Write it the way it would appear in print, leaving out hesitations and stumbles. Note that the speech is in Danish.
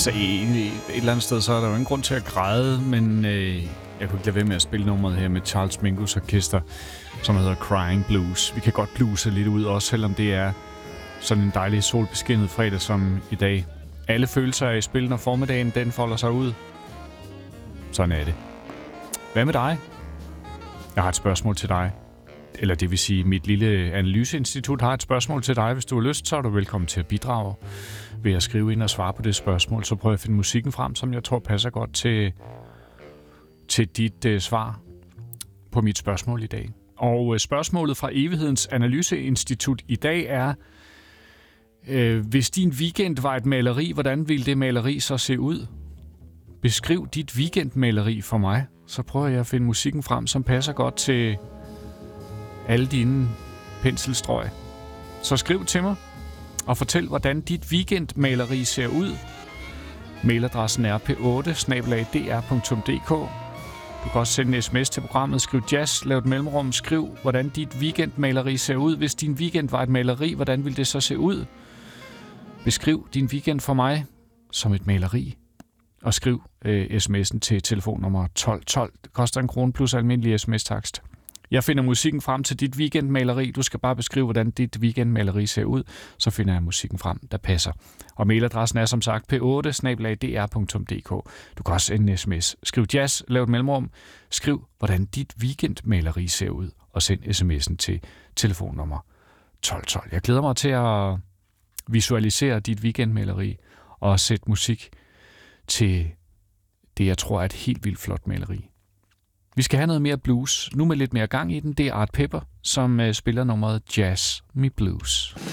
Altså et eller andet sted, så er der jo ingen grund til at græde, men jeg kunne ikke lade være med at spille nummeret her med Charles Mingus orkester, som hedder Crying Blues. Vi kan godt bluse lidt ud, også selvom det er sådan en dejlig solbeskinnet fredag som i dag. Alle følelser er i spil, når formiddagen den folder sig ud. Sådan er det. Hvad med dig? Jeg har et spørgsmål til dig. Eller det vil sige, mit lille analyseinstitut har et spørgsmål til dig. Hvis du har lyst, så er du velkommen til at bidrage ved at skrive ind og svare på det spørgsmål. Så prøver jeg at finde musikken frem, som jeg tror passer godt til dit svar på mit spørgsmål i dag. Og spørgsmålet fra Evighedens Analyseinstitut i dag er, hvis din weekend var et maleri, hvordan ville det maleri så se ud? Beskriv dit weekendmaleri for mig. Så prøver jeg at finde musikken frem, som passer godt til alle dine penselstrøg. Så skriv til mig og fortæl, hvordan dit weekendmaleri ser ud. Mailadressen er p8@dr.dk. Du kan også sende en sms til programmet. Skriv jazz, lav et mellemrum. Skriv, hvordan dit weekendmaleri ser ud. Hvis din weekend var et maleri, hvordan ville det så se ud? Beskriv din weekend for mig som et maleri. Og skriv sms'en til telefonnummer 1212. Det koster 1 krone plus almindelig sms-takst. Jeg finder musikken frem til dit weekendmaleri. Du skal bare beskrive, hvordan dit weekendmaleri ser ud. Så finder jeg musikken frem, der passer. Og mailadressen er som sagt p8@dr.dk. Du kan også sende en sms. Skriv jazz, lav et mellemrum. Skriv, hvordan dit weekendmaleri ser ud. Og send sms'en til telefonnummer 1212. Jeg glæder mig til at visualisere dit weekendmaleri og sætte musik til det, jeg tror er et helt vildt flot maleri. Vi skal have noget mere blues. Nu med lidt mere gang i den. Det er Art Pepper, som spiller nummeret Jazz Me Blues.